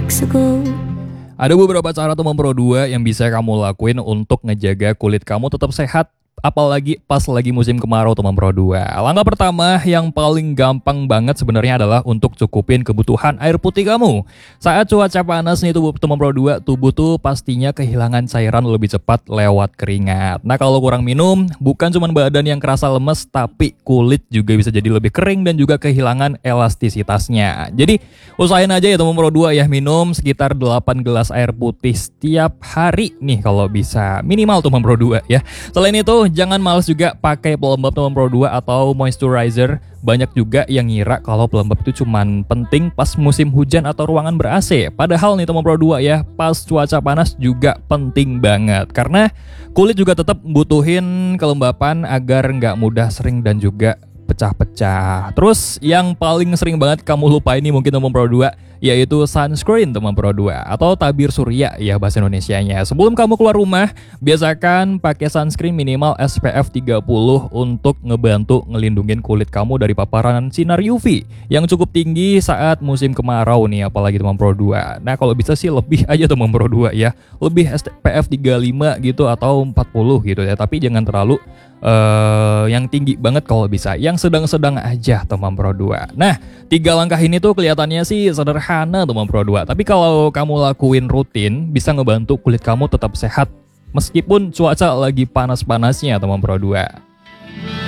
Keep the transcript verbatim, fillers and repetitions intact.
weeks ago. Ada beberapa cara teman Pro dua yang bisa kamu lakuin untuk ngejaga kulit kamu tetap sehat, apalagi pas lagi musim kemarau teman Pro dua. Langkah pertama yang paling gampang banget sebenarnya adalah untuk cukupin kebutuhan air putih kamu. Saat cuaca panas nih tubuh teman Pro dua, tubuh tuh pastinya kehilangan cairan lebih cepat lewat keringat. Nah kalau kurang minum, bukan cuma badan yang kerasa lemes, tapi kulit juga bisa jadi lebih kering dan juga kehilangan elastisitasnya. Jadi usahain aja ya teman Pro dua ya, minum sekitar delapan gelas air putih setiap hari nih kalau bisa, minimal teman Pro dua ya. Selain itu jangan males juga pakai pelembab teman Pro dua atau moisturizer. Banyak juga yang ngira kalau pelembab itu cuman penting pas musim hujan atau ruangan ber-A C. Padahal nih teman Pro dua ya, pas cuaca panas juga penting banget. Karena kulit juga tetap butuhin kelembapan agar nggak mudah sering dan juga pecah-pecah. Terus yang paling sering banget kamu lupa ini mungkin teman Pro dua, yaitu sunscreen teman Pro dua atau tabir surya ya bahasa Indonesianya. Sebelum kamu keluar rumah, biasakan pakai sunscreen minimal S P F tiga puluh untuk ngebantu ngelindungin kulit kamu dari paparan sinar U V yang cukup tinggi saat musim kemarau nih, apalagi teman Pro dua. Nah kalau bisa sih lebih aja teman Pro dua ya, lebih S P F tiga puluh lima gitu atau empat puluh gitu ya, tapi jangan terlalu Uh, yang tinggi banget kalau bisa, yang sedang-sedang aja teman Pro dua. Nah, tiga langkah ini tuh kelihatannya sih sederhana teman Pro dua, tapi kalau kamu lakuin rutin bisa ngebantu kulit kamu tetap sehat meskipun cuaca lagi panas-panasnya teman Pro dua.